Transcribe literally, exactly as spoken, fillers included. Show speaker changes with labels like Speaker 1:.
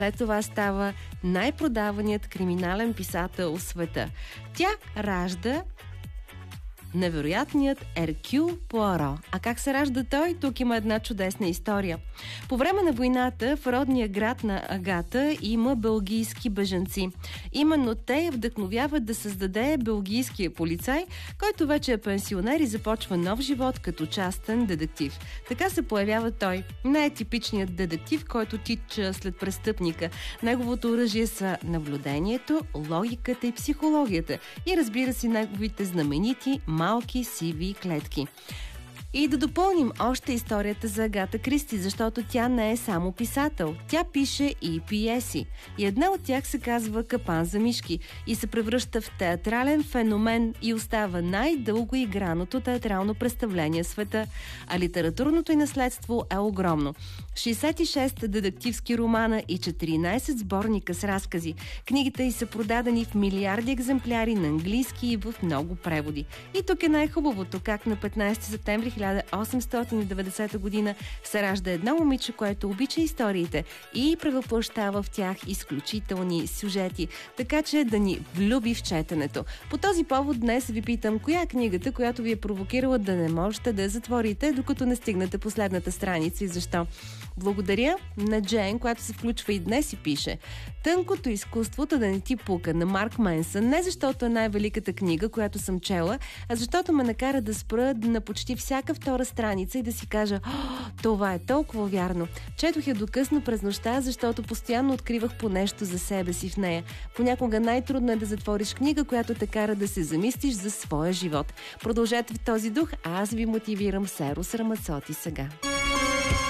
Speaker 1: След това става най-продаваният криминален писател в света. Тя ражда невероятният Еркюл Пуаро. А как се ражда той? Тук има една чудесна история. По време на войната в родния град на Агата има белгийски бежанци. Именно те я вдъхновяват да създаде белгийския полицай, който вече е пенсионер и започва нов живот като частен детектив. Така се появява той. Не е типичният детектив, който тича след престъпника. Неговото оръжие са наблюдението, логиката и психологията. И разбира се, неговите знаменити малки сиви клетки. И да допълним още историята за Агата Кристи, защото тя не е само писател. Тя пише и пиеси. И една от тях се казва "Капан за мишки" и се превръща в театрален феномен и остава най-дълго играното театрално представление в света. А литературното й наследство е огромно. шейсет и шест детективски романа и четиринайсет сборника с разкази. Книгите й са продадени в милиарди екземпляри на английски и в много преводи. И тук е най-хубавото, как на петнайсети септември хиляда осемстотин и деветдесета година се ражда едно момиче, което обича историите и превъплъщава в тях изключителни сюжети, така че да ни влюби в четенето. По този повод днес ви питам, коя е книгата, която ви е провокирала да не можете да я затворите, докато не стигнете последната страница и защо? Благодаря на Джейн, която се включва и днес и пише: "Тънкото изкуството да не ти пука" на Марк Менсън, не защото е най-великата книга, която съм чела, а защото ме накара да спра на почти всяка втора страница и да си кажа: "О, това е толкова вярно." Четох я до късно през нощта, защото постоянно откривах по нещо за себе си в нея. Понякога най-трудно е да затвориш книга, която те кара да се замислиш за своя живот. Продължете в този дух, а аз ви мотивирам с Ерос Рамацоти сега.